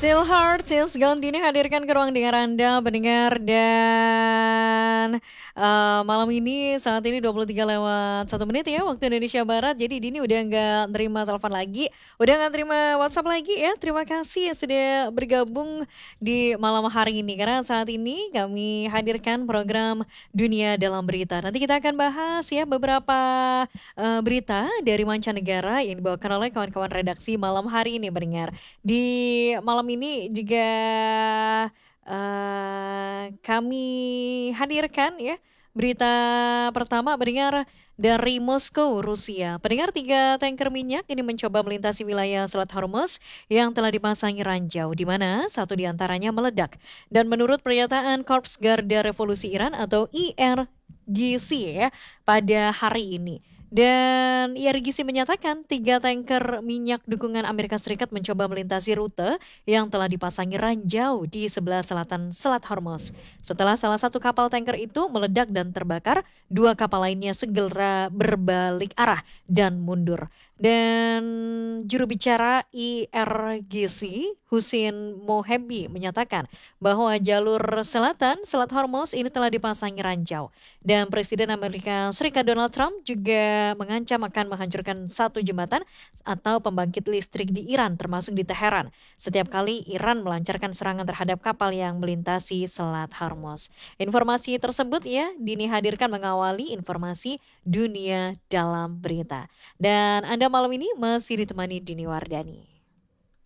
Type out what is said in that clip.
Still Heart, Sales Gone Dini hadirkan ke ruang dengar Anda pendengar dan malam ini saat ini 23:01 ya waktu Indonesia Barat. Jadi Dini udah nggak terima telepon lagi, udah nggak terima WhatsApp lagi ya. Terima kasih yang sudah bergabung di malam hari ini karena saat ini kami hadirkan program Dunia Dalam Berita. Nanti kita akan bahas ya beberapa berita dari mancanegara yang dibawakan oleh kawan-kawan redaksi malam hari ini pendengar. Di malam ini juga kami hadirkan ya berita pertama pendengar dari Moskow, Rusia. Pendengar 3 tanker minyak ini mencoba melintasi wilayah Selat Hormuz yang telah dipasangi ranjau, di mana satu di antaranya meledak. Dan menurut pernyataan Korps Garda Revolusi Iran atau IRGC ya pada hari ini. Dan IRGC menyatakan 3 tanker minyak dukungan Amerika Serikat mencoba melintasi rute yang telah dipasangi ranjau di sebelah selatan Selat Hormuz. Setelah salah satu kapal tanker itu meledak dan terbakar, 2 kapal lainnya segera berbalik arah dan mundur. Dan juru bicara IRGC, Husin Mohebi, menyatakan bahwa jalur selatan Selat Hormuz ini telah dipasangi ranjau. Dan Presiden Amerika Serikat Donald Trump juga mengancam akan menghancurkan satu jembatan atau pembangkit listrik di Iran termasuk di Teheran setiap kali Iran melancarkan serangan terhadap kapal yang melintasi Selat Hormuz. Informasi tersebut ya Dini hadirkan mengawali informasi dunia dalam berita. Dan Anda malam ini masih ditemani Dini Wardani.